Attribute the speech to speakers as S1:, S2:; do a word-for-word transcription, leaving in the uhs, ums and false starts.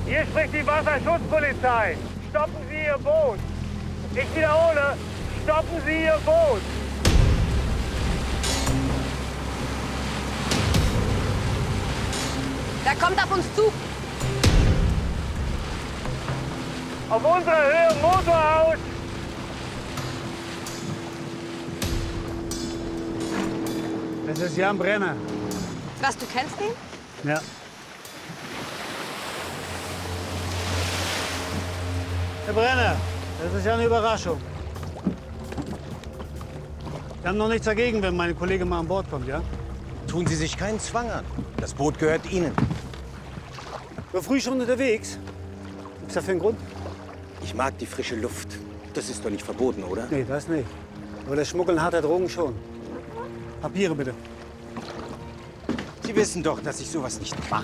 S1: Hier spricht die Wasserschutzpolizei. Stoppen Sie Ihr Boot. Ich wiederhole, stoppen Sie Ihr Boot.
S2: Der kommt auf uns zu.
S1: Auf unserer Höhe Motor aus.
S3: Das ist Jan Brenner.
S2: Was, du kennst ihn?
S3: Ja. Herr Brenner, das ist ja eine Überraschung. Wir haben noch nichts dagegen, wenn mein Kollege mal an Bord kommt, ja?
S4: Tun Sie sich keinen Zwang an. Das Boot gehört Ihnen.
S3: So früh schon unterwegs? Gibt's dafür einen Grund?
S4: Ich mag die frische Luft. Das ist doch nicht verboten, oder?
S3: Nee, das nicht. Aber das Schmuggeln harter Drogen schon. Papiere bitte.
S4: Sie wissen doch, dass ich sowas nicht mache.